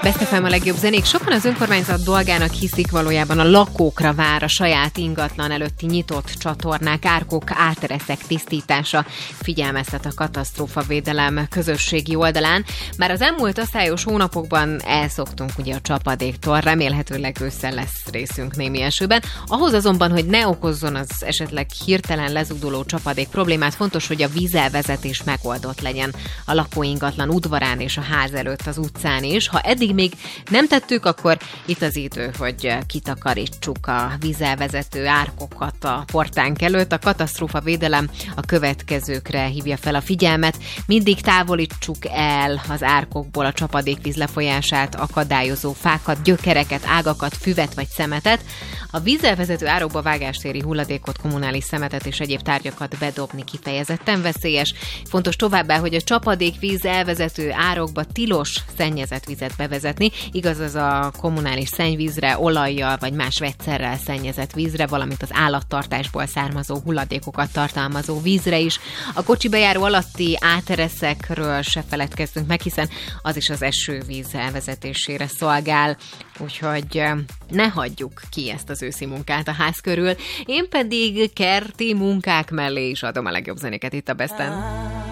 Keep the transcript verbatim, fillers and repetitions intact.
Best ef em a legjobb zenék. Sokan az önkormányzat dolgának hiszik, valójában a lakókra vár a saját ingatlan előtti nyitott csatornák, árkok, átereszek tisztítása, figyelmeztet a katasztrófavédelem közösségi oldalán. Már az elmúlt asszályos hónapokban elszoktunk ugye a csapadéktól, remélhetőleg ősszel lesz részünk némi esőben. Ahhoz azonban, hogy ne okozzon az esetleg hirtelen lezúduló csapadék problémát, fontos, hogy a vízelvezetés megoldott legyen a lakóingatlan udvarán és a ház előtt az utcán is. Ha eddig még nem tettük, akkor itt az idő, hogy kitakarítsuk a vízelvezető árkokat a portánk előtt. A katasztrófavédelem a következőkre hívja fel a figyelmet. Mindig távolítsuk el az árkokból a csapadékvíz lefolyását akadályozó fákat, gyökereket, ágakat, füvet vagy szemetet. A vízelvezető árokba vágástéri hulladékot, kommunális szemetet és egyéb tárgyakat bedobni kifejezetten veszélyes. Fontos továbbá, hogy a csapadékvíz elvezető árokba tilos szennyezett vizet bevezetni. Igaz az a kommunális szennyvízre, olajjal vagy más vegyszerrel szennyezett vízre, valamint az állattartásból származó hulladékokat tartalmazó vízre is. A kocsi bejáró alatti átereszekről se feledkezzünk meg, hiszen az is az esővíz elvezetésére szolgál, úgyhogy ne hagyjuk ki ezt az őszi munkát a ház körül. Én pedig kerti munkák mellé is adom a legjobb zenéket itt a Besten.